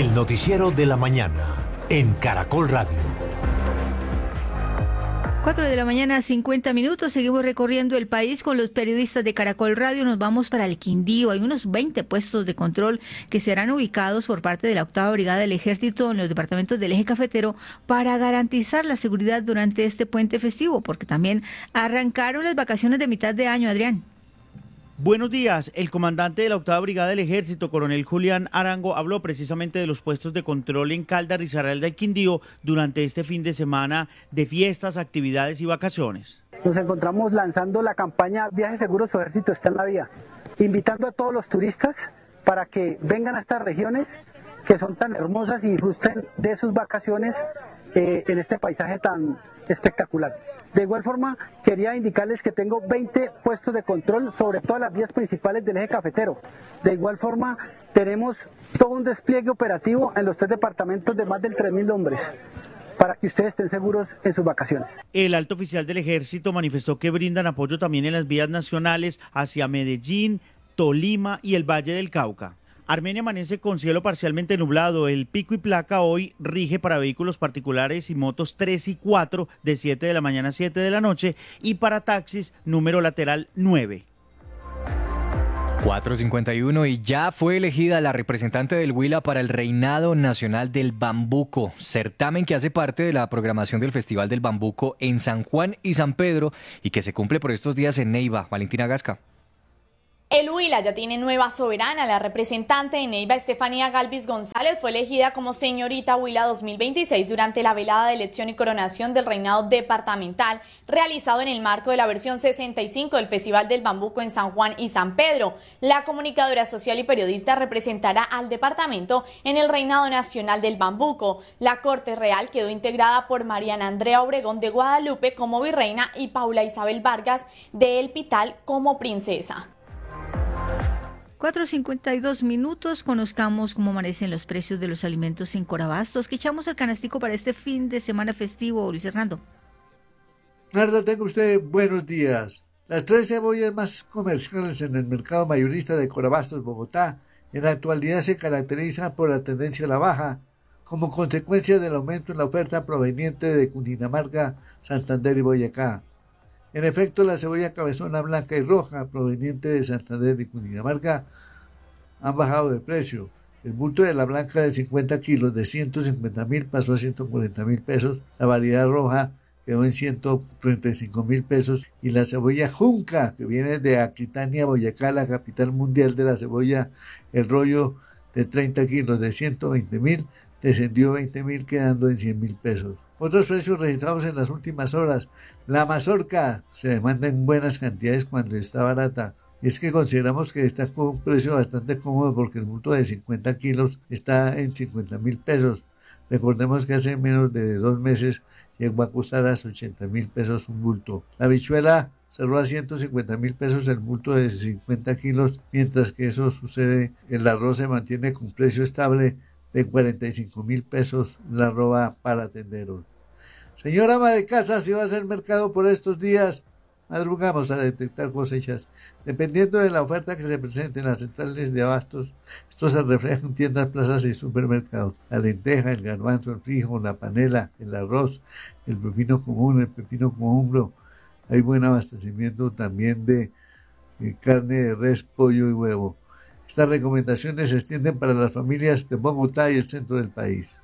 El noticiero de la mañana en Caracol Radio. 4 de la mañana, 50 minutos. Seguimos recorriendo el país con los periodistas de Caracol Radio. Nos vamos para el Quindío. Hay unos 20 puestos de control que serán ubicados por parte de la 8ª Brigada del Ejército en los departamentos del Eje Cafetero para garantizar la seguridad durante este puente festivo, porque también arrancaron las vacaciones de mitad de año, Adrián. Buenos días. El comandante de la 8ª Brigada del Ejército, coronel Julián Arango, habló precisamente de los puestos de control en Caldas, Risaralda y Quindío durante este fin de semana de fiestas, actividades y vacaciones. Nos encontramos lanzando la campaña Viajes Seguros, su ejército está en la vía, invitando a todos los turistas para que vengan a estas regiones que son tan hermosas y disfruten de sus vacaciones en este paisaje tan espectacular. De igual forma, quería indicarles que tengo 20 puestos de control sobre todas las vías principales del Eje Cafetero. De igual forma, tenemos todo un despliegue operativo en los 3 departamentos de más de 3.000 hombres, para que ustedes estén seguros en sus vacaciones. El alto oficial del Ejército manifestó que brindan apoyo también en las vías nacionales hacia Medellín, Tolima y el Valle del Cauca. Armenia amanece con cielo parcialmente nublado. El pico y placa hoy rige para vehículos particulares y motos 3 y 4 de 7 de la mañana a 7 de la noche y para taxis número lateral 9. 4:51 y ya fue elegida la representante del Huila para el Reinado Nacional del Bambuco, certamen que hace parte de la programación del Festival del Bambuco en San Juan y San Pedro y que se cumple por estos días en Neiva. Valentina Gasca. El Huila ya tiene nueva soberana. La representante de Neiva, Estefanía Galvis González, fue elegida como señorita Huila 2026 durante la velada de elección y coronación del reinado departamental realizado en el marco de la versión 65 del Festival del Bambuco en San Juan y San Pedro. La comunicadora social y periodista representará al departamento en el reinado nacional del Bambuco. La corte real quedó integrada por Mariana Andrea Obregón de Guadalupe como virreina y Paula Isabel Vargas de El Pital como princesa. 4:52 minutos, conozcamos cómo amanecen los precios de los alimentos en Corabastos. ¿Qué echamos al canastico para este fin de semana festivo, Luis Hernando? Narda, tenga usted buenos días. Las 3 cebollas más comerciales en el mercado mayorista de Corabastos, Bogotá, en la actualidad se caracterizan por la tendencia a la baja, como consecuencia del aumento en la oferta proveniente de Cundinamarca, Santander y Boyacá. En efecto, la cebolla cabezona blanca y roja proveniente de Santander y Cundinamarca han bajado de precio. El bulto de la blanca de 50 kilos de 150.000 pasó a 140.000 pesos. La variedad roja quedó en 135.000 pesos. Y la cebolla junca, que viene de Aquitania, Boyacá, la capital mundial de la cebolla, el rollo de 30 kilos de 120.000, descendió 20.000, quedando en 100.000 pesos. Otros precios registrados en las últimas horas. La mazorca se demanda en buenas cantidades cuando está barata. Y es que consideramos que está con un precio bastante cómodo porque el bulto de 50 kilos está en 50.000 pesos. Recordemos que hace menos de 2 meses llegó a costar hasta 80.000 pesos un bulto. La habichuela cerró a 150.000 pesos el bulto de 50 kilos, mientras que eso sucede, el arroz se mantiene con precio estable de 45.000 pesos la arroba para tenderos. Señora ama de casa, si va a hacer mercado por estos días, madrugamos a detectar cosechas. Dependiendo de la oferta que se presente en las centrales de abastos, esto se refleja en tiendas, plazas y supermercados. La lenteja, el garbanzo, el frijol, la panela, el arroz, el pepino común, el pepino comumbro. Hay buen abastecimiento también de carne de res, pollo y huevo. Estas recomendaciones se extienden para las familias de Bogotá y el centro del país.